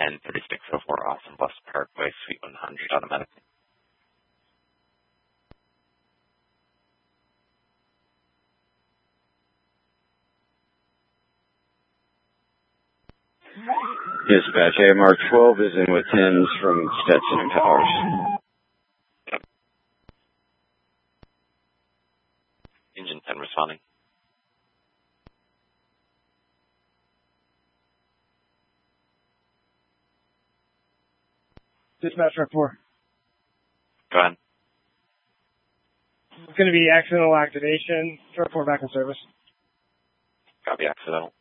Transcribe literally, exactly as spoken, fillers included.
ten thirty-six oh four Austin Bluffs Parkway, Suite one hundred, automatic. Dispatch, A M R twelve is in with Thames from Stetson and Powers. Yep. Engine ten responding. Dispatch, truck four. Go ahead. It's going to be accidental activation. Truck four back in service. Copy, accidental.